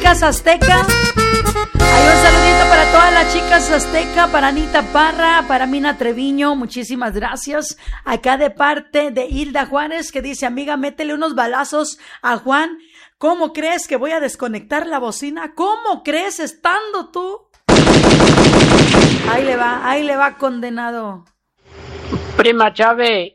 chicas aztecas. Hay un saludito para todas las chicas azteca, para Anita Parra, para Mina Treviño, muchísimas gracias. Acá de parte de Hilda Juárez, que dice: amiga, métele unos balazos a Juan. ¿Cómo crees que voy a desconectar la bocina? ¿Cómo crees estando tú? Ahí le va, condenado. Prima Chávez,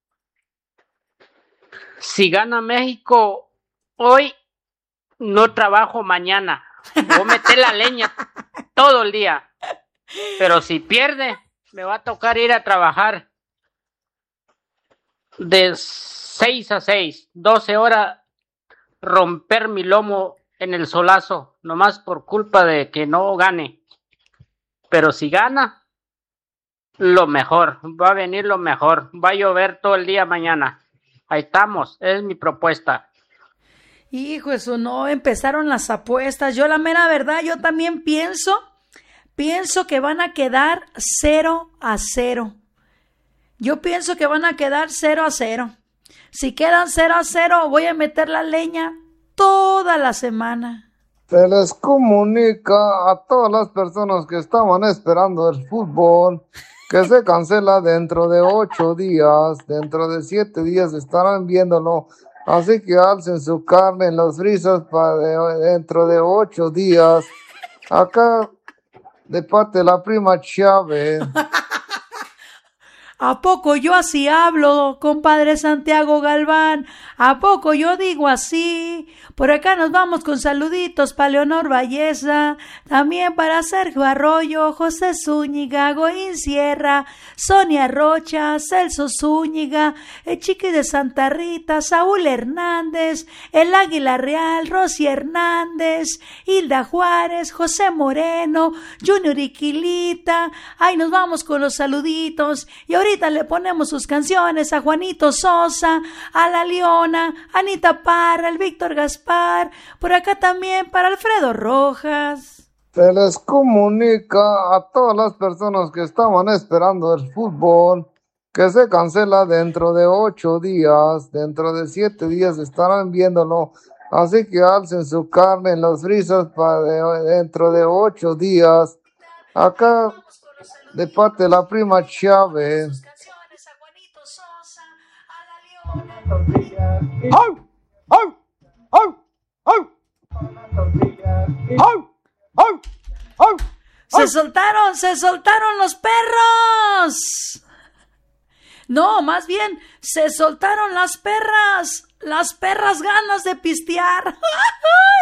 si gana México hoy, no trabajo mañana. Voy a meter la leña todo el día. Pero si pierde, me va a tocar ir a trabajar de 6 a 6, 12 horas, romper mi lomo en el solazo, nomás por culpa de que no gane. Pero si gana, lo mejor, va a venir lo mejor, va a llover todo el día mañana. Ahí estamos, es mi propuesta. Hijo, eso no, empezaron las apuestas. Yo la mera verdad, yo también pienso que van a quedar 0-0. Yo pienso que van a quedar 0-0. Si quedan 0-0, voy a meter la leña toda la semana. Se les comunica a todas las personas que estaban esperando el fútbol que se cancela dentro de 8 días, dentro de 7 días estarán viéndolo. Así que alcen su carne en las brisas para dentro de 8 días. Acá, de parte de la prima Chávez. ¿A poco yo así hablo, compadre Santiago Galván? ¿A poco yo digo así? Por acá nos vamos con saluditos para Leonor Valleza, también para Sergio Arroyo, José Zúñiga, Goín Sierra, Sonia Rocha, Celso Zúñiga, el Chiqui de Santa Rita, Saúl Hernández, el Águila Real, Rosy Hernández, Hilda Juárez, José Moreno, Junior Iquilita. Ahí nos vamos con los saluditos y ahorita le ponemos sus canciones a Juanito Sosa, a La Leona, a Anita Parra, al Víctor Gaspar, por acá también para Alfredo Rojas. Se les comunica a todas las personas que estaban esperando el fútbol que se cancela dentro de 8 días, dentro de 7 días estarán viéndolo. Así que alcen su carne en las brisas para dentro de 8 días. Acá, de parte de la prima Chávez. ¡Au! ¡Au! ¡Au! ¡Au! ¡Au! ¡Au! ¡Au! ¡Se soltaron los perros! No, más bien, se soltaron las perras ganas de pistear.